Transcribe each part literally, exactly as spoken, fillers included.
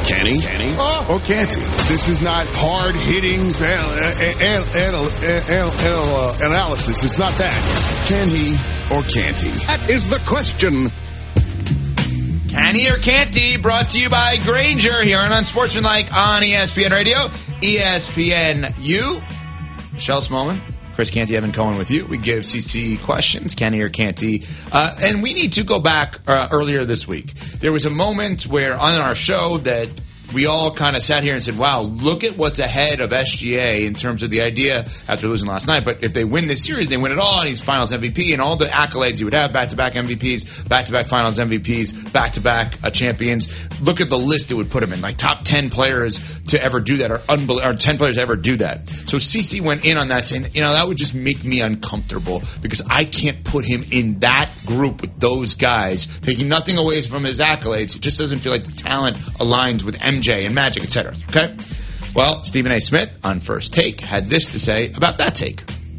Can he? Can he? Oh. Or can't he? This is not hard-hitting anal- anal- anal- anal- anal- uh, analysis. It's not that. Can he or can't he? That is the question. Can he or can't he? Brought to you by Grainger here on Unsportsmanlike on E S P N Radio, E S P N U. Michelle Smallman, Chris Canty, Evan Cohen with you. We give C C questions, can he or can't he? Uh, and we need to go back uh, earlier this week. There was a moment where on our show that we all kind of sat here and said, wow, look at what's ahead of S G A in terms of the idea after losing last night. But if they win this series, they win it all, and he's finals M V P and all the accolades he would have, back-to-back M V Ps, back-to-back finals M V Ps, back-to-back uh, champions. Look at the list it would put him in, like top ten players to ever do that, or, unbel- or ten players to ever do that. So C C went in on that saying, you know, that would just make me uncomfortable because I can't put him in that group with those guys, taking nothing away from his accolades. It just doesn't feel like the talent aligns with M J and Magic, et cetera. Okay? Well, Stephen A. Smith on First Take had this to say about that take.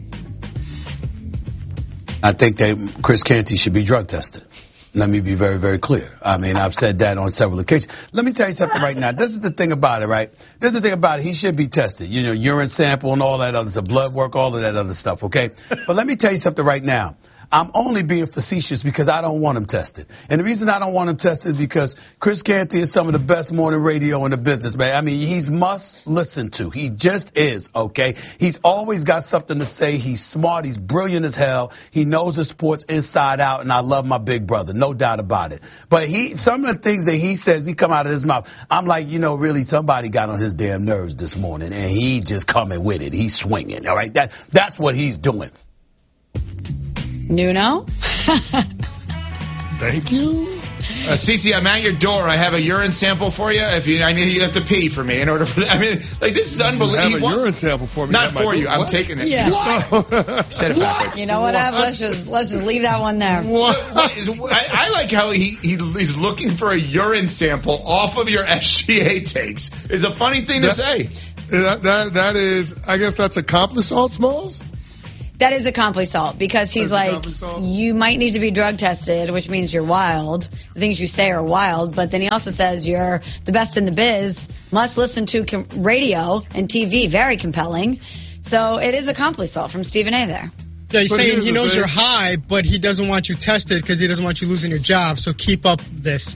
I think that Chris Canty should be drug tested. Let me be very, very clear. I mean, I've said that on several occasions. Let me tell you something right now. This is the thing about it, right? This is the thing about it. He should be tested. You know, urine sample and all that other stuff, blood work, all of that other stuff, okay? But let me tell you something right now. I'm only being facetious because I don't want him tested. And the reason I don't want him tested is because Chris Canty is some of the best morning radio in the business, man. I mean, he's must listen to. He just is, okay? He's always got something to say. He's smart. He's brilliant as hell. He knows the sports inside out, and I love my big brother, no doubt about it. But he, some of the things that he says, he come out of his mouth, I'm like, you know, really, somebody got on his damn nerves this morning, and he just coming with it. He's swinging, all right? That, that's what he's doing. Nuno? Thank you. Uh, Cece, I'm at your door. I have a urine sample for you. If you, I need you have to pee for me in order for. I mean, like this is unbelievable. You have a urine sample for me. Not for you. What? I'm taking it. Yeah. What? Said it backwards. You know what, Ev? Let's just let's just leave that one there. What? I, I like how he, he he's looking for a urine sample off of your S G A takes. It's a funny thing that, to say. That, that that is. I guess that's accomplice salt, Smalls. That is accomplice salt because he's like, you might need to be drug tested, which means you're wild. The things you say are wild, but then he also says you're the best in the biz, must listen to com- radio and T V, very compelling. So it is accomplice salt from Stephen A. there. Yeah, he's But saying he knows thing. you're high, but he doesn't want you tested because he doesn't want you losing your job, so keep up this.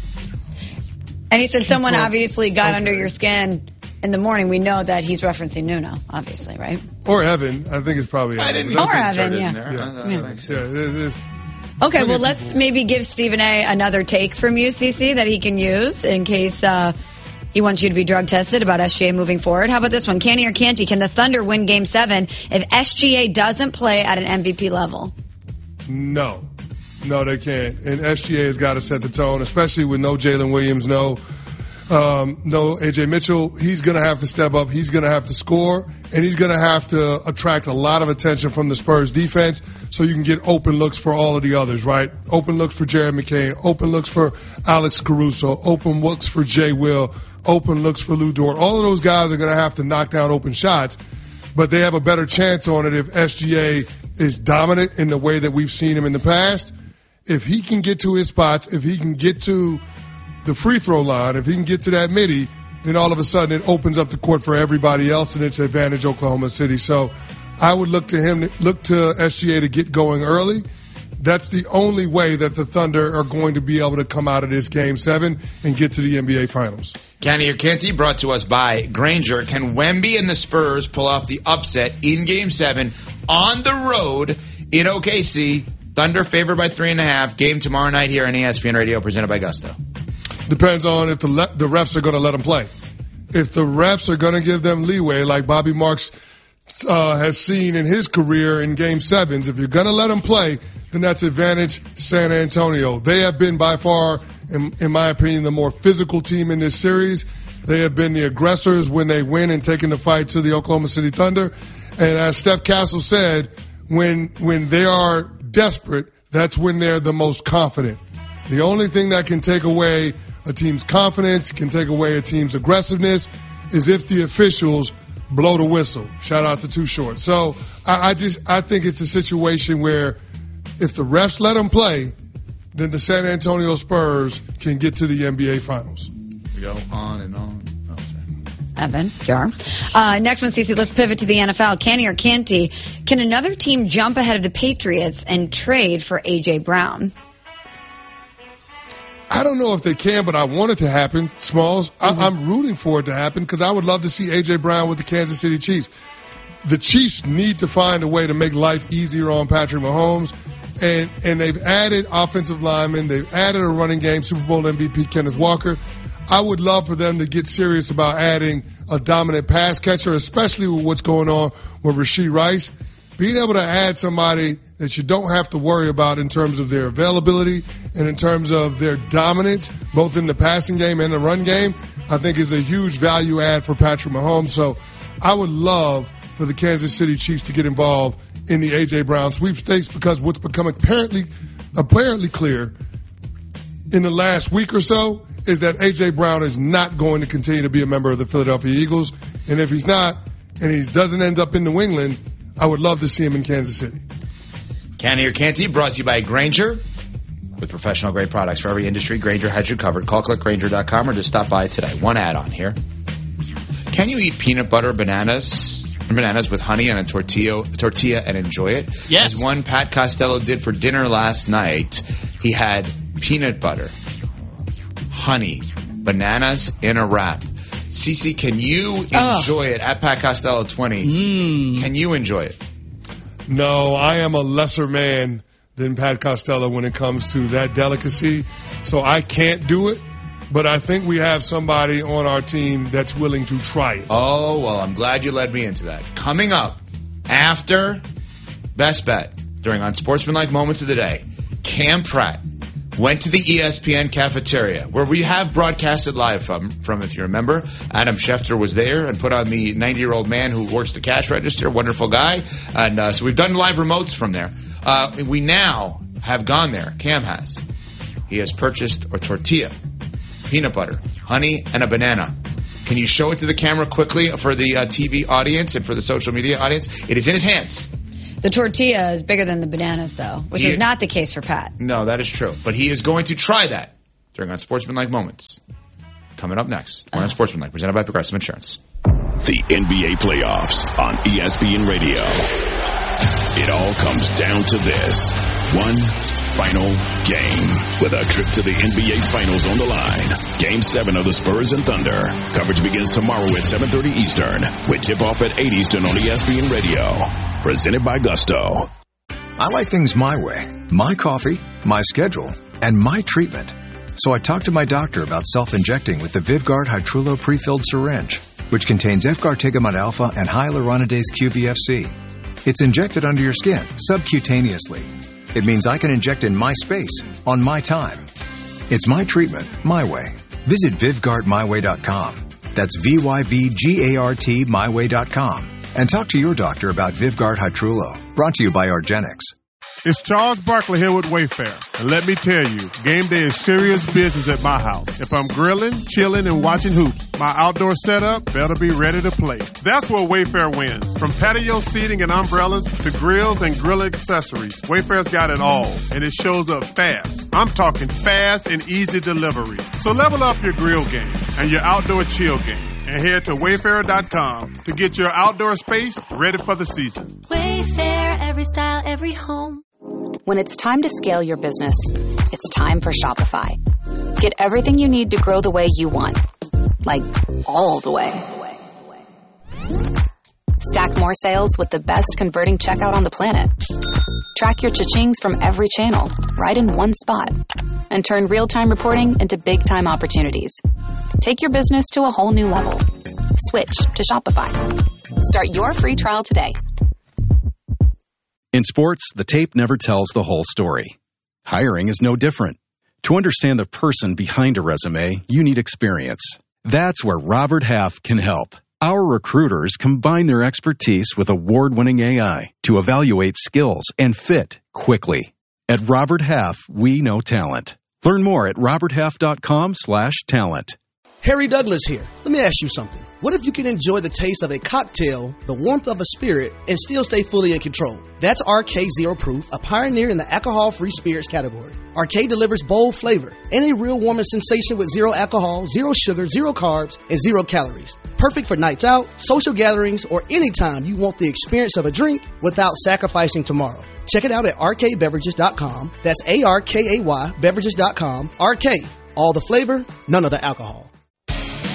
And he said someone up. obviously got Okay. under your skin in the morning. We know that he's referencing Nuno, obviously, right? Or Evan. I think it's probably I Evan. didn't Or know it's Evan, inserted yeah. in there. Yeah. Uh, Yeah, thanks. yeah, it is. Okay, Plenty well, of let's people. maybe give Stephen A. another take from you, Cece, that he can use in case uh, he wants you to be drug tested about S G A moving forward. How about this one? Can he or can't he? Can the Thunder win Game seven if S G A doesn't play at an M V P level? No. No, they can't. And S G A has got to set the tone, especially with no Jalen Williams, no um, no A J Mitchell. He's going to have to step up. He's going to have to score, and he's going to have to attract a lot of attention from the Spurs defense so you can get open looks for all of the others, right? Open looks for Jared McCain, open looks for Alex Caruso, open looks for Jay Will, open looks for Lou Dort. All of those guys are going to have to knock down open shots, but they have a better chance on it if S G A is dominant in the way that we've seen him in the past. If he can get to his spots, if he can get to the free throw line, if he can get to that midi, then all of a sudden it opens up the court for everybody else, and it's advantage Oklahoma City. So I would look to him, look to S G A to get going early. That's the only way that the Thunder are going to be able to come out of this Game seven and get to the N B A Finals. Can he or can't he? Brought to us by Grainger. Can Wemby and the Spurs pull off the upset in Game seven on the road in O K C? Thunder favored by three and a half. Game tomorrow night here on E S P N Radio, presented by Gusto. Depends on if the le- the refs are going to let them play. If the refs are going to give them leeway, like Bobby Marks uh, has seen in his career in Game Sevens, if you're going to let them play, then that's advantage San Antonio. They have been by far, in, in my opinion, the more physical team in this series. They have been the aggressors when they win and taking the fight to the Oklahoma City Thunder. And as Steph Castle said, when when they are desperate, that's when they're the most confident. The only thing that can take away a team's confidence, can take away a team's aggressiveness, is if the officials blow the whistle. Shout out to Too Short. So I, I just I think it's a situation where if the refs let them play, then the San Antonio Spurs can get to the N B A Finals. We go on and on. Oh, sorry. Evan, Jar. Uh, next one, Cece, let's pivot to the N F L. Canty or Canty, can another team jump ahead of the Patriots and trade for A J. Brown? I don't know if they can, but I want it to happen, Smalls. Mm-hmm. I, I'm rooting for it to happen because I would love to see A J. Brown with the Kansas City Chiefs. The Chiefs need to find a way to make life easier on Patrick Mahomes, and, and they've added offensive linemen. They've added a running game, Super Bowl M V P Kenneth Walker. I would love for them to get serious about adding a dominant pass catcher, especially with what's going on with Rashee Rice. Being able to add somebody that you don't have to worry about in terms of their availability and in terms of their dominance, both in the passing game and the run game, I think is a huge value add for Patrick Mahomes. So I would love for the Kansas City Chiefs to get involved in the A J. Brown sweepstakes, because what's become apparently, apparently clear in the last week or so is that A J. Brown is not going to continue to be a member of the Philadelphia Eagles. And if he's not, and he doesn't end up in New England, I would love to see him in Kansas City. Canty or Canty, brought to you by Grainger. With professional grade products for every industry, Grainger has you covered. Call click grainger dot com or just stop by today. One add-on here. Can you eat peanut butter bananas bananas with honey on a tortilla, tortilla and enjoy it? Yes. As one Pat Costello did for dinner last night, he had peanut butter, honey, bananas in a wrap. Cece, can you enjoy oh. it? At Pat Costello twenty, mm. can you enjoy it? No, I am a lesser man than Pat Costello when it comes to that delicacy, so I can't do it. But I think we have somebody on our team that's willing to try it. Oh, well, I'm glad you led me into that. Coming up after Best Bet, during Unsportsmanlike Moments of the Day, Cam Pratt went to the E S P N cafeteria, where we have broadcasted live from, from if you remember. Adam Schefter was there and put on the ninety-year-old man who works the cash register, wonderful guy. And uh, so we've done live remotes from there. Uh, we now have gone there. Cam has. He has purchased a tortilla, peanut butter, honey, and a banana. Can you show it to the camera quickly for the uh, T V audience and for the social media audience? It is in his hands. The tortilla is bigger than the bananas, though, which he, is not the case for Pat. No, that is true. But he is going to try that during Unsportsmanlike Moments. Coming up next, we're on Sportsmanlike, presented by Progressive Insurance. The N B A playoffs on E S P N Radio. It all comes down to this. One final game with a trip to the N B A Finals on the line. Game seven of the Spurs and Thunder. Coverage begins tomorrow at seven thirty Eastern with tip-off at eight Eastern on E S P N Radio. Presented by Gusto. I like things my way. My coffee, my schedule, and my treatment. So I talked to my doctor about self-injecting with the Vyvgart Hytrulo pre-filled syringe, which contains Efgartigimod alpha and hyaluronidase Q V F C. It's injected under your skin, subcutaneously. It means I can inject in my space, on my time. It's my treatment, my way. Visit Vyvgart my way dot com. That's V Y V G A R T my way dot com. And talk to your doctor about Vyvgart Hytrulo. Brought to you by Argenix. It's Charles Barkley here with Wayfair. And let me tell you, game day is serious business at my house. If I'm grilling, chilling, and watching hoops, my outdoor setup better be ready to play. That's where Wayfair wins. From patio seating and umbrellas to grills and grill accessories, Wayfair's got it all. And it shows up fast. I'm talking fast and easy delivery. So level up your grill game and your outdoor chill game. And head to wayfair dot com to get your outdoor space ready for the season. Wayfair, every style, every home. When it's time to scale your business, it's time for Shopify. Get everything you need to grow the way you want. Like, all the way. Stack more sales with the best converting checkout on the planet. Track your cha-chings from every channel, right in one spot. And turn real-time reporting into big-time opportunities. Take your business to a whole new level. Switch to Shopify. Start your free trial today. In sports, the tape never tells the whole story. Hiring is no different. To understand the person behind a resume, you need experience. That's where Robert Half can help. Our recruiters combine their expertise with award-winning A I to evaluate skills and fit quickly. At Robert Half, we know talent. Learn more at robert half dot com slash talent. Harry Douglas here. Let me ask you something. What if you can enjoy the taste of a cocktail, the warmth of a spirit, and still stay fully in control? That's R K Zero Proof, a pioneer in the alcohol-free spirits category. R K delivers bold flavor and a real warming sensation with zero alcohol, zero sugar, zero carbs, and zero calories. Perfect for nights out, social gatherings, or anytime you want the experience of a drink without sacrificing tomorrow. Check it out at R K beverages dot com. That's A R K A Y beverages dot com. R K, all the flavor, none of the alcohol.